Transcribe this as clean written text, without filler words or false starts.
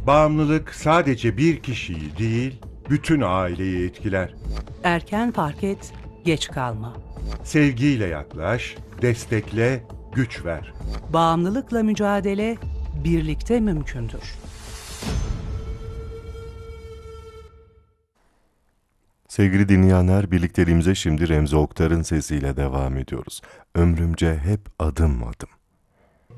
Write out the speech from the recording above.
Bağımlılık sadece bir kişiyi değil, bütün aileyi etkiler. Erken fark et, geç kalma. Sevgiyle yaklaş, destekle, güç ver. Bağımlılıkla mücadele birlikte mümkündür. Sevgili dinleyenler, birlikteliğimize şimdi Remzi Oktar'ın sesiyle devam ediyoruz. Ömrümce hep adım adım.